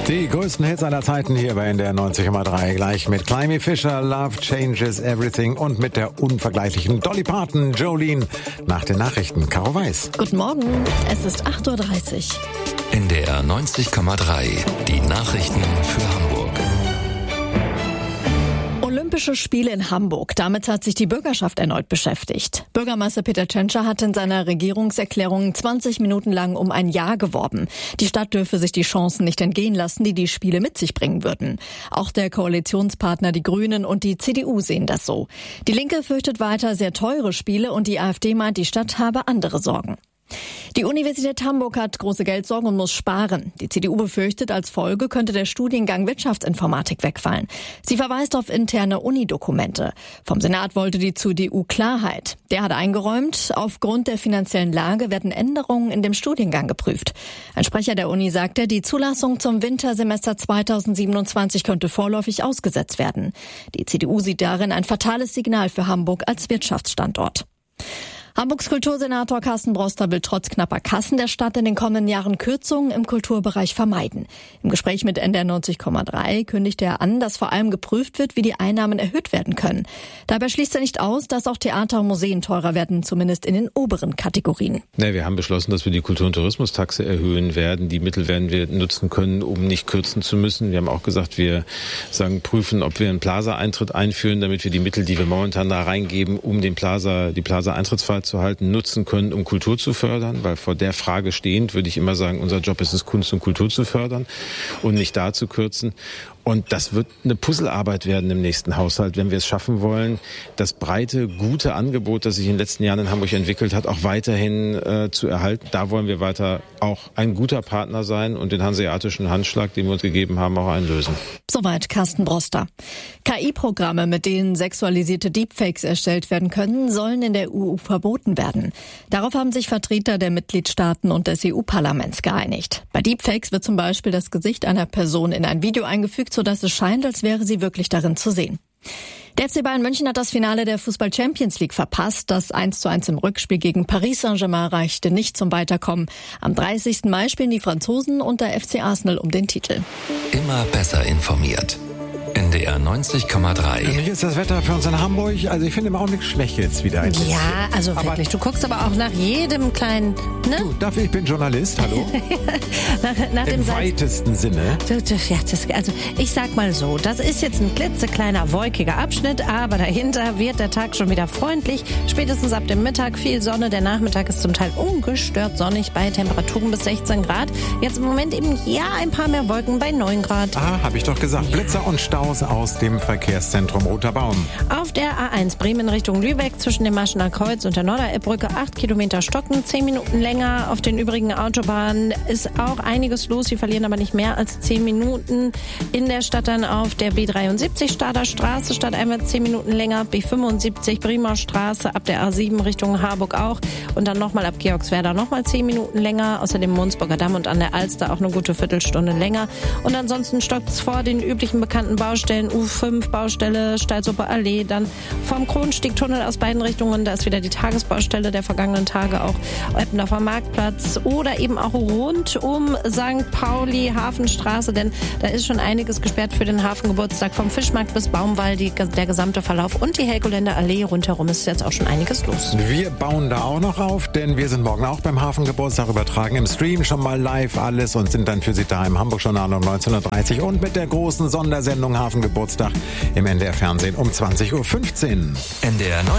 Die größten Hits aller Zeiten hier bei NDR 90,3. Gleich mit Climby Fisher, Love Changes Everything und mit der unvergleichlichen Dolly Parton, Jolene. Nach den Nachrichten, Caro Weiß. Guten Morgen, es ist 8.30 Uhr. NDR 90,3. Die Nachrichten für Hamburg. Olympische Spiele in Hamburg. Damit hat sich die Bürgerschaft erneut beschäftigt. Bürgermeister Peter Tschentscher hat in seiner Regierungserklärung 20 Minuten lang um ein Ja geworben. Die Stadt dürfe sich die Chancen nicht entgehen lassen, die die Spiele mit sich bringen würden. Auch der Koalitionspartner, die Grünen und die CDU sehen das so. Die Linke fürchtet weiter sehr teure Spiele und die AfD meint, die Stadt habe andere Sorgen. Die Universität Hamburg hat große Geldsorgen und muss sparen. Die CDU befürchtet, als Folge könnte der Studiengang Wirtschaftsinformatik wegfallen. Sie verweist auf interne Unidokumente. Vom Senat wollte die CDU Klarheit. Der hat eingeräumt, aufgrund der finanziellen Lage werden Änderungen in dem Studiengang geprüft. Ein Sprecher der Uni sagte, die Zulassung zum Wintersemester 2027 könnte vorläufig ausgesetzt werden. Die CDU sieht darin ein fatales Signal für Hamburg als Wirtschaftsstandort. Hamburgs Kultursenator Carsten Broster will trotz knapper Kassen der Stadt in den kommenden Jahren Kürzungen im Kulturbereich vermeiden. Im Gespräch mit NDR 90,3 kündigte er an, dass vor allem geprüft wird, wie die Einnahmen erhöht werden können. Dabei schließt er nicht aus, dass auch Theater und Museen teurer werden, zumindest in den oberen Kategorien. Wir haben beschlossen, dass wir die Kultur- und Tourismustaxe erhöhen werden. Die Mittel werden wir nutzen können, um nicht kürzen zu müssen. Wir haben auch gesagt, wir prüfen, ob wir einen Plaza-Eintritt einführen, damit wir die Mittel, die wir momentan da reingeben, um die Plaza-Eintrittsfahrt zu halten, nutzen können, um Kultur zu fördern, weil vor der Frage stehend würde ich immer sagen, unser Job ist es, Kunst und Kultur zu fördern und nicht da zu kürzen. Und das wird eine Puzzlearbeit werden im nächsten Haushalt, wenn wir es schaffen wollen, das breite, gute Angebot, das sich in den letzten Jahren in Hamburg entwickelt hat, auch weiterhin zu erhalten. Da wollen wir weiter auch ein guter Partner sein und den hanseatischen Handschlag, den wir uns gegeben haben, auch einlösen. Soweit Carsten Broster. KI-Programme, mit denen sexualisierte Deepfakes erstellt werden können, sollen in der EU verboten werden. Darauf haben sich Vertreter der Mitgliedstaaten und des EU-Parlaments geeinigt. Bei Deepfakes wird zum Beispiel das Gesicht einer Person in ein Video eingefügt, sodass es scheint, als wäre sie wirklich darin zu sehen. Der FC Bayern München hat das Finale der Fußball-Champions League verpasst. Das 1:1 im Rückspiel gegen Paris Saint-Germain reichte nicht zum Weiterkommen. Am 30. Mai spielen die Franzosen und der FC Arsenal um den Titel. Immer besser informiert. NDR 90,3. Hier ist das Wetter für uns in Hamburg. Also ich finde im Augenblick schlecht jetzt wieder ein bisschen. Ja, also wirklich. Du guckst aber auch nach jedem kleinen... Ne? Du, dafür, ich bin Journalist, hallo? nach dem Im weitesten Sinne. Also ich sag mal so, das ist jetzt ein klitzekleiner, wolkiger Abschnitt, aber dahinter wird der Tag schon wieder freundlich. Spätestens ab dem Mittag viel Sonne. Der Nachmittag ist zum Teil ungestört sonnig bei Temperaturen bis 16 Grad. Jetzt im Moment eben ein paar mehr Wolken bei 9 Grad. Ah, habe ich doch gesagt. Ja. Blitzer und Staus aus dem Verkehrszentrum Roter Baum. Auf der A1 Bremen Richtung Lübeck zwischen dem Maschener Kreuz und der Norderelbbrücke 8 Kilometer stocken, 10 Minuten länger. Auf den übrigen Autobahnen ist auch einiges los. Sie verlieren aber nicht mehr als 10 Minuten. In der Stadt dann auf der B73 Stader Straße statt einmal 10 Minuten länger. B75 Bremer Straße ab der A7 Richtung Harburg auch. Und dann nochmal ab Georgswerda nochmal 10 Minuten länger. Außerdem Mundsburger Damm und an der Alster auch eine gute Viertelstunde länger. Und ansonsten stockt es vor den üblichen bekannten Baustellen, U5 Baustelle, Stalsupper Allee, dann vom Kronstiegtunnel aus beiden Richtungen, da ist wieder die Tagesbaustelle der vergangenen Tage, auch Eppendorfer Marktplatz oder eben auch rund um St. Pauli, Hafenstraße, denn da ist schon einiges gesperrt für den Hafengeburtstag, vom Fischmarkt bis Baumwall, der gesamte Verlauf und die Helgoländer Allee rundherum ist jetzt auch schon einiges los. Wir bauen da auch noch auf, denn wir sind morgen auch beim Hafengeburtstag, übertragen im Stream schon mal live alles und sind dann für Sie da im Hamburg-Journal um 19.30 Uhr und mit der großen Sondersendung Hafengeburtstag im NDR-Fernsehen um 20.15 Uhr. NDR 90,3,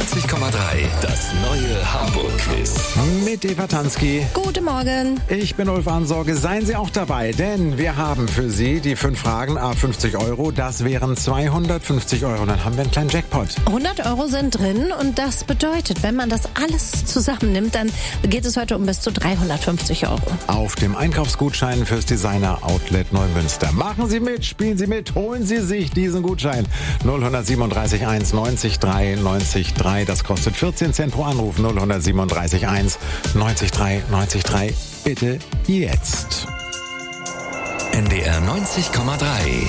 das neue Hamburg-Quiz. Mit Eva Tansky. Guten Morgen. Ich bin Ulf Ansorge. Seien Sie auch dabei, denn wir haben für Sie die 5 Fragen, 50 Euro. Das wären 250 Euro. Dann haben wir einen kleinen Jackpot. 100 Euro sind drin und das bedeutet, wenn man das alles zusammennimmt, dann geht es heute um bis zu 350 Euro. Auf dem Einkaufsgutschein fürs Designer Outlet Neumünster. Machen Sie mit, spielen Sie mit, holen Sie sich diesen Gutschein. 0137 1 90 3 90 3. Das kostet 14 Cent pro Anruf. 0137 1 90 3 90 3. Bitte jetzt. NDR 90,3